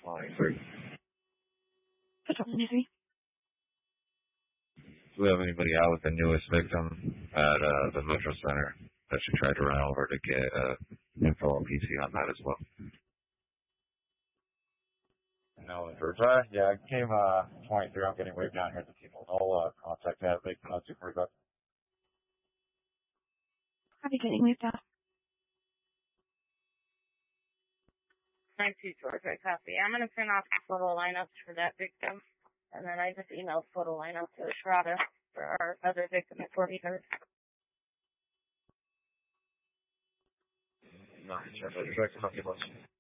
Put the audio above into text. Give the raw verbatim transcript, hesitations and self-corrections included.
twenty-three. Patrol twenty-three. Do we have anybody out with the newest victim at uh, the Metro Center that she tried to run over to get uh, info on P C on that as well? No, first, uh, yeah, I came uh, twenty-three. I'm getting waved down here at the people. I'll uh, contact that victim. Not too worried about. I'll be getting waved out. nine two Georgia, copy. I'm going to print off the photo lineups for that victim, and then I just emailed photo lineup to Shrada for our other victim at forty-third. No, sure, but